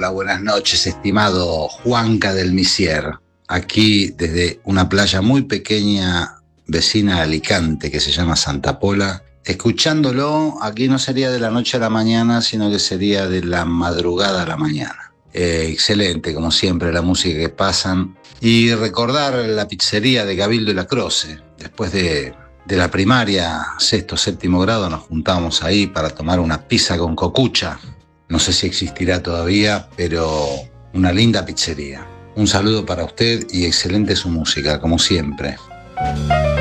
Hola, buenas noches, estimado Juanca del Misier. Aquí desde una playa muy pequeña, vecina de Alicante, que se llama Santa Pola. Escuchándolo, aquí no sería de la noche a la mañana, sino que sería de la madrugada a la mañana. Excelente, como siempre, la música que pasan. Y recordar la pizzería de Cabildo y La Croce. Después de la primaria, sexto, séptimo grado, nos juntamos ahí para tomar una pizza con cocucha. No sé si existirá todavía, pero una linda pizzería. Un saludo para usted y excelente su música, como siempre.